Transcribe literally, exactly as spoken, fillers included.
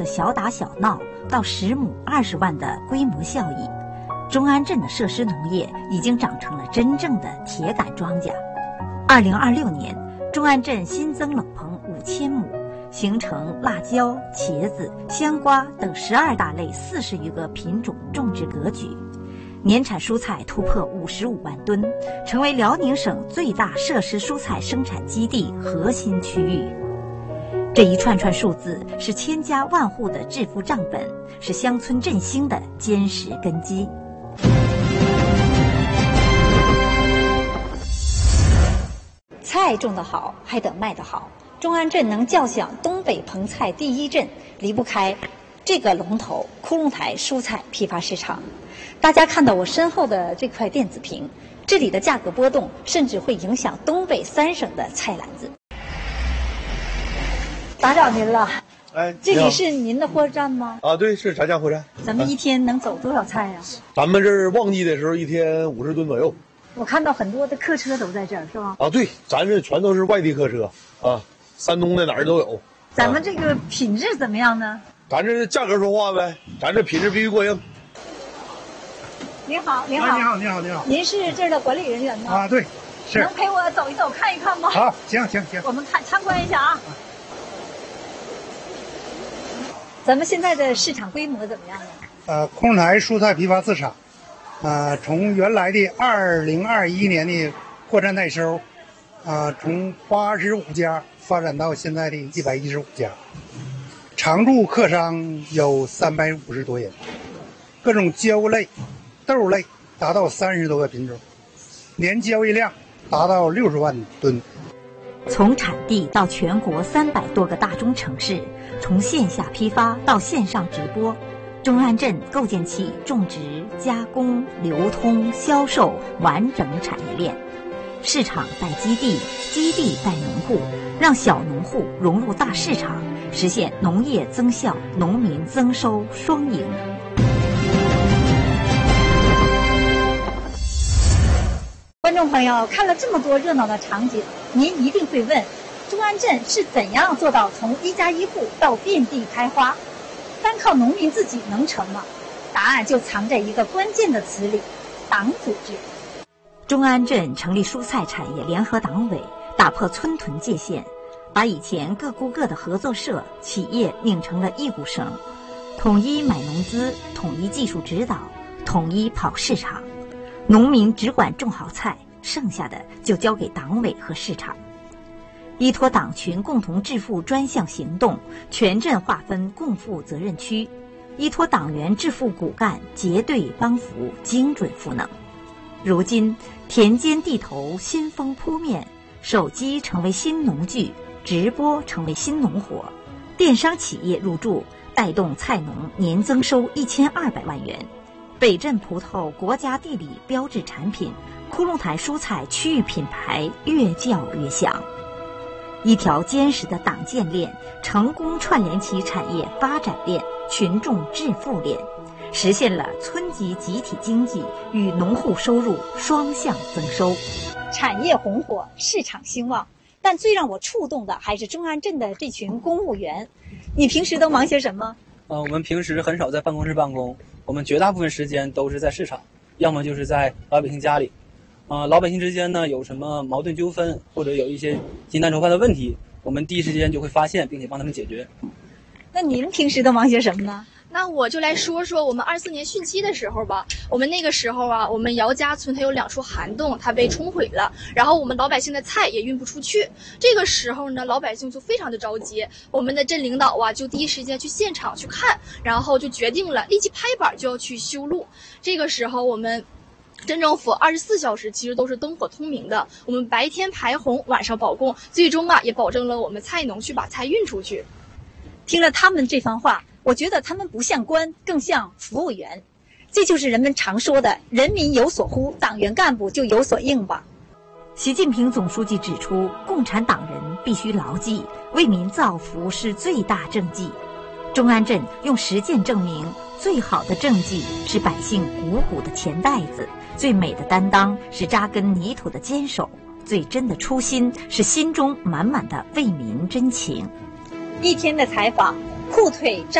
的小打小闹到十亩二十万的规模效益，中安镇的设施农业已经长成了真正的铁杆庄稼。二零二六年，中安镇新增冷棚五千亩，形成辣椒、茄子、香瓜等十二大类四十余个品种种植格局，年产蔬菜突破五十五万吨，成为辽宁省最大设施蔬菜生产基地核心区域。这一串串数字是千家万户的致富账本，是乡村振兴的坚实根基。菜种得好，还得卖得好。中安镇能叫响东北棚菜第一镇，离不开这个龙头——窟窿台蔬菜批发市场。大家看到我身后的这块电子屏，这里的价格波动甚至会影响东北三省的菜篮子。打扰您了， 哎， 这里是您的货站吗？ 啊，对，是咱家货站。 咱们一天能走多少菜呀、啊？ 咱们这儿旺季的时候，一天五十吨左右。 我看到很多的客车都在这儿，是吧？ 啊，对，咱这全都是外地客车啊，山东的哪儿都有。 咱们这个品质怎么样呢？ 咱这价格说话呗，咱这品质必须过硬。 您好，您好， 啊、你好，你好，你好。 您是这儿的管理人员吗？ 啊，对，是。 能陪我走一走，看一看吗？ 好，行行行。 我们看参观一下啊。咱们现在的市场规模怎么样呢？ 呃，窟窿台蔬菜批发市场，呃，从原来的二零二一年的货站代收，啊、呃，从八十五家发展到现在的一百一十五家，常驻客商有三百五十多人，各种胶类、豆类达到三十多个品种，年交易量达到六十万吨。 从产地到全国三百多个大中城市，从线下批发到线上直播，中安镇构建起种植、加工、流通、销售完整产业链。市场带基地，基地带农户，让小农户融入大市场，实现农业增效、农民增收双赢。观众朋友，看了这么多热闹的场景，您一定会问，中安镇是怎样做到从一家一户到遍地开花？单靠农民自己能成吗？答案就藏在一个关键的词里：党组织。中安镇成立蔬菜产业联合党委，打破村屯界限，把以前各顾各的合作社、企业拧成了一股绳，统一买农资，统一技术指导，统一跑市场。农民只管种好菜，剩下的就交给党委和市场。依托党群共同致富专项行动，全镇划分共富责任区，依托党员致富骨干结对帮扶，精准赋能。如今田间地头新风扑面，手机成为新农具，直播成为新农活，电商企业入驻，带动菜农年增收一千二百万元。北镇葡萄国家地理标志产品，窟窿台蔬菜区域品牌越叫越响。一条坚实的党建链，成功串联起产业发展链、群众致富链，实现了村级集体经济与农户收入双向增收。产业红火，市场兴旺，但最让我触动的还是中安镇的这群公务员。你平时都忙些什么？ 呃，我们平时很少在办公室办公，我们绝大部分时间都是在市场，要么就是在老百姓家里。呃，老百姓之间呢有什么矛盾纠纷，或者有一些急难愁烦的问题，我们第一时间就会发现，并且帮他们解决。 那您平时都忙些什么呢？ 那我就来说说我们二四年汛期的时候吧。我们那个时候啊，我们姚家村它有两处涵洞，它被冲毁了，然后我们老百姓的菜也运不出去。这个时候呢，老百姓就非常的着急，我们的镇领导啊就第一时间去现场去看，然后就决定了立即拍板就要去修路。这个时候我们镇政府二十四小时其实都是灯火通明的，我们白天排洪，晚上保供，最终啊也保证了我们菜农去把菜运出去。 听了他们这番话，我觉得他们不像官，更像服务员。这就是人们常说的人民有所呼，党员干部就有所应吧。习近平总书记指出，共产党人必须牢记，为民造福是最大政绩。中安镇用实践证明，最好的政绩是百姓鼓鼓的钱袋子，最美的担当是扎根泥土的坚守，最真的初心是心中满满的为民真情。一天的采访，裤腿